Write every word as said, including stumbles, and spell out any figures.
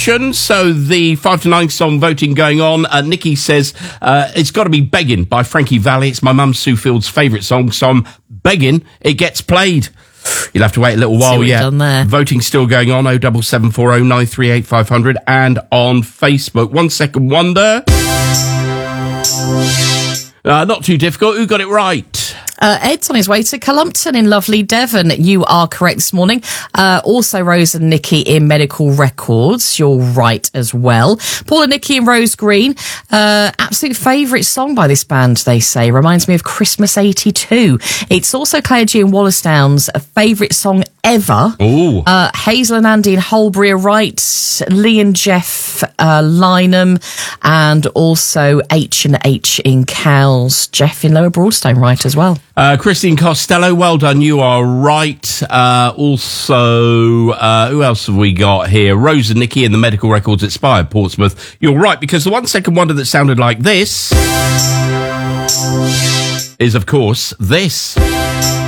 option. So the five to nine song voting going on. Uh, Nikki says uh, it's got to be Beggin' by Frankie Valli. It's my mum Sue Field's favourite song, so I'm begging it gets played. You'll have to wait a little while yet. Voting still going on, oh seven seven four oh nine three eight five hundred, and on Facebook. One Second Wonder. Uh, not too difficult. Who got it right? Uh, Ed's on his way to Columpton in lovely Devon. You are correct this morning. Uh, also, Rose and Nikki in Medical Records. You're right as well. Paul and Nikki in Rose Green. Uh, absolute favourite song by this band, they say. Reminds me of Christmas eighty-two. It's also Claire G and Wallace Downs' favourite song ever. Ooh. Uh, Hazel and Andy in Holbury are right. Lee and Jeff uh, Lynham. And also H and H in Cowes. Jeff in Lower Broadstone right as well. Uh, Christine Costello, well done. You are right. Uh, also, uh, who else have we got here? Rose and Nikki in the Medical Records Expired, Portsmouth. You're right, because the One Second Wonder that sounded like this is, of course, this.